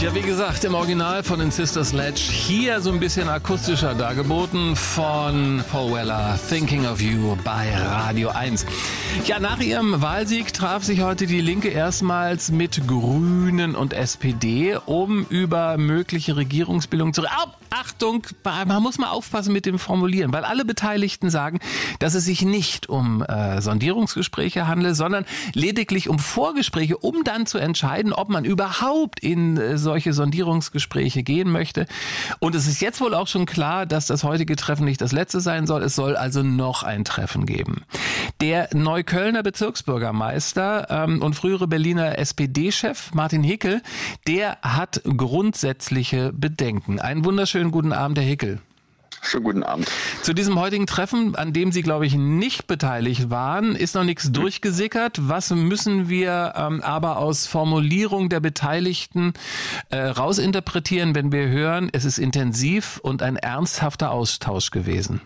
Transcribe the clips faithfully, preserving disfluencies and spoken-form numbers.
Ja, wie gesagt, im Original von den Sister Sledge, hier so ein bisschen akustischer dargeboten von Paul Weller, Thinking of You bei Radio eins. Ja, nach ihrem Wahlsieg traf sich heute die Linke erstmals mit Grünen und S P D, um über mögliche Regierungsbildung zu reden. Oh, Achtung, man muss mal aufpassen mit dem Formulieren, weil alle Beteiligten sagen, dass es sich nicht um äh, Sondierungsgespräche handelt, sondern lediglich um Vorgespräche, um dann zu entscheiden, ob man überhaupt in äh, solche Sondierungsgespräche gehen möchte. Und es ist jetzt wohl auch schon klar, dass das heutige Treffen nicht das letzte sein soll. Es soll also noch ein Treffen geben. Der Neuköllner Bezirksbürgermeister ähm, und frühere Berliner S P D-Chef Martin Hickel, der hat grundsätzliche Bedenken. Einen wunderschönen guten Abend, Herr Hickel. Schönen guten Abend. Zu diesem heutigen Treffen, an dem Sie, glaube ich, nicht beteiligt waren, ist noch nichts durchgesickert. Was müssen wir ähm, aber aus Formulierung der Beteiligten äh, rausinterpretieren, wenn wir hören, es ist intensiv und ein ernsthafter Austausch gewesen?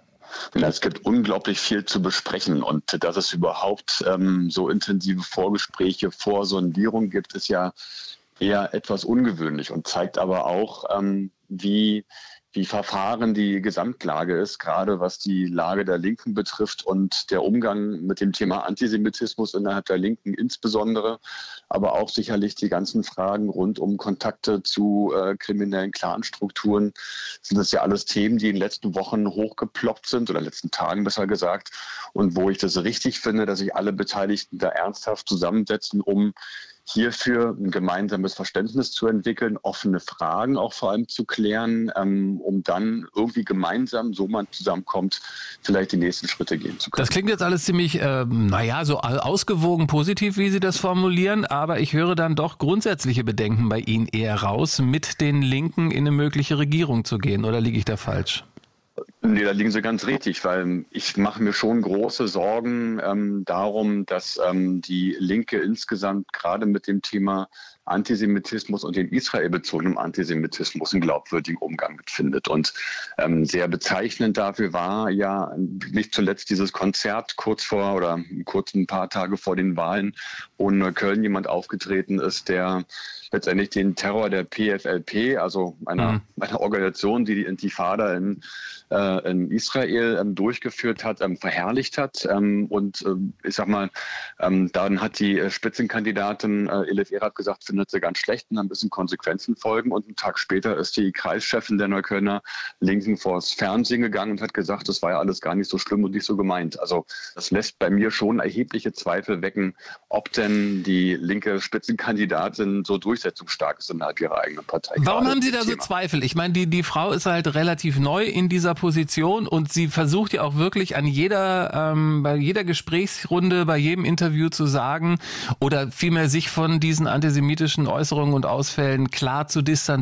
Ja, es gibt unglaublich viel zu besprechen und dass es überhaupt ähm, so intensive Vorgespräche vor Sondierung gibt, ist ja eher etwas ungewöhnlich und zeigt aber auch, ähm, wie wie verfahren die Gesamtlage ist, gerade was die Lage der Linken betrifft und der Umgang mit dem Thema Antisemitismus innerhalb der Linken insbesondere, aber auch sicherlich die ganzen Fragen rund um Kontakte zu äh, kriminellen Clanstrukturen. Sind das ja alles Themen, die in den letzten Wochen hochgeploppt sind oder in den letzten Tagen besser gesagt und wo ich das richtig finde, dass sich alle Beteiligten da ernsthaft zusammensetzen, um hierfür ein gemeinsames Verständnis zu entwickeln, offene Fragen auch vor allem zu klären, ähm, um dann irgendwie gemeinsam, so man zusammenkommt, vielleicht die nächsten Schritte gehen zu können. Das klingt jetzt alles ziemlich, äh, naja, so ausgewogen positiv, wie Sie das formulieren, aber ich höre dann doch grundsätzliche Bedenken bei Ihnen eher raus, mit den Linken in eine mögliche Regierung zu gehen, oder liege ich da falsch? Nee, da liegen Sie ganz richtig, weil ich mache mir schon große Sorgen ähm, darum, dass ähm, die Linke insgesamt gerade mit dem Thema Antisemitismus und dem israelbezogenen Antisemitismus einen glaubwürdigen Umgang findet. Und ähm, sehr bezeichnend dafür war ja nicht zuletzt dieses Konzert kurz vor oder kurz ein paar Tage vor den Wahlen, wo in Neukölln jemand aufgetreten ist, der letztendlich den Terror der P F L P, also einer, mhm. einer Organisation, die die Intifada in, äh, in Israel ähm, durchgeführt hat, ähm, verherrlicht hat. Ähm, und ähm, ich sag mal, ähm, dann hat die äh, Spitzenkandidatin äh, Elif Erat gesagt, findet sie ganz schlecht und dann müssen Konsequenzen folgen. Und einen Tag später ist die Kreischefin der Neuköllner Linken vors Fernsehen gegangen und hat gesagt, das war ja alles gar nicht so schlimm und nicht so gemeint. Also das lässt bei mir schon erhebliche Zweifel wecken, ob denn die linke Spitzenkandidatin so durchsetzungsstark ist innerhalb ihrer eigenen Partei. Warum haben Sie da so Zweifel? Ich meine, die, die Frau ist halt relativ neu in dieser Position und sie versucht ja auch wirklich an jeder, ähm, bei jeder Gesprächsrunde, bei jedem Interview zu sagen oder vielmehr sich von diesen antisemitischen Äußerungen und Ausfällen klar zu distanzieren.